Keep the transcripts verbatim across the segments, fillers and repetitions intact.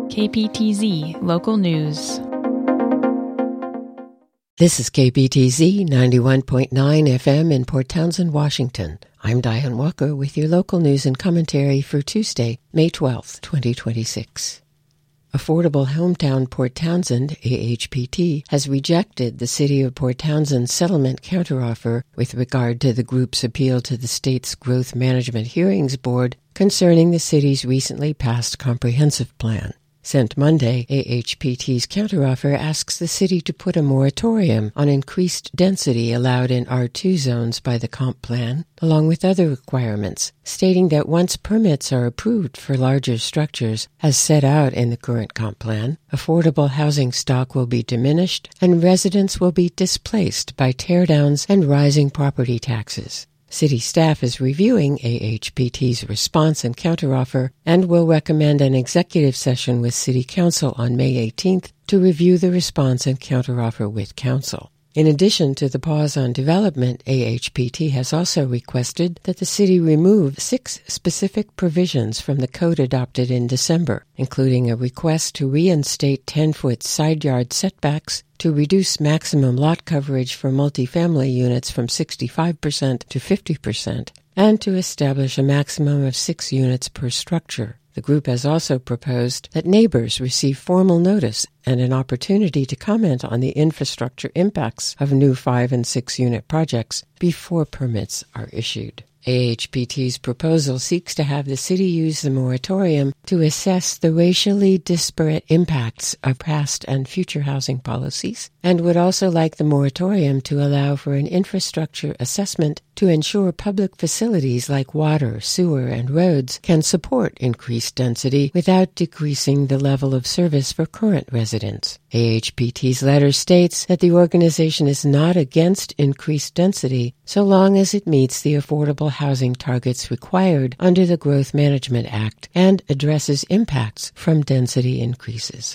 K P T Z Local News. This is K P T Z ninety-one point nine F M in Port Townsend, Washington. I'm Diane Walker with your local news and commentary for Tuesday, May twelfth, twenty twenty-six. Affordable Hometown Port Townsend, A H P T, has rejected the City of Port Townsend's settlement counteroffer with regard to the group's appeal to the state's Growth Management Hearings Board concerning the city's recently passed comprehensive plan. Sent Monday, A H P T's counteroffer asks the city to put a moratorium on increased density allowed in R two zones by the comp plan, along with other requirements, stating that once permits are approved for larger structures, as set out in the current comp plan, affordable housing stock will be diminished and residents will be displaced by teardowns and rising property taxes. City staff is reviewing A H P T's response and counteroffer and will recommend an executive session with City Council on May eighteenth to review the response and counteroffer with Council. In addition to the pause on development, A H P T has also requested that the city remove six specific provisions from the code adopted in December, including a request to reinstate ten-foot side yard setbacks, to reduce maximum lot coverage for multifamily units from sixty-five percent to fifty percent, and to establish a maximum of six units per structure. The group has also proposed that neighbors receive formal notice and an opportunity to comment on the infrastructure impacts of new five- and six-unit projects before permits are issued. A H P T's proposal seeks to have the city use the moratorium to assess the racially disparate impacts of past and future housing policies, and would also like the moratorium to allow for an infrastructure assessment to ensure public facilities like water, sewer, and roads can support increased density without decreasing the level of service for current residents. A H P T's letter states that the organization is not against increased density so long as it meets the affordable housing targets required under the Growth Management Act and addresses impacts from density increases.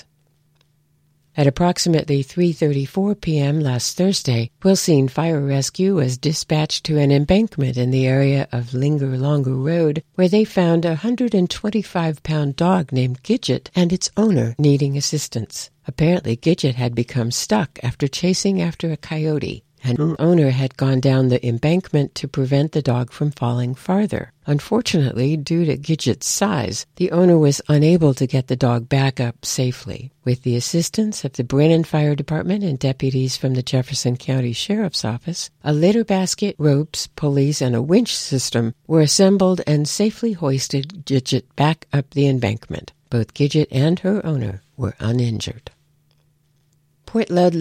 At approximately three thirty-four p.m. last Thursday, Wilsene Fire Rescue was dispatched to an embankment in the area of Linger Longer Road, where they found a one hundred twenty-five pound dog named Gidget and its owner needing assistance. Apparently, Gidget had become stuck after chasing after a coyote, and the owner had gone down the embankment to prevent the dog from falling farther. Unfortunately, due to Gidget's size, the owner was unable to get the dog back up safely. With the assistance of the Brennan Fire Department and deputies from the Jefferson County Sheriff's Office, a litter basket, ropes, pulleys, and a winch system were assembled and safely hoisted Gidget back up the embankment. Both Gidget and her owner were uninjured. Port Ludlow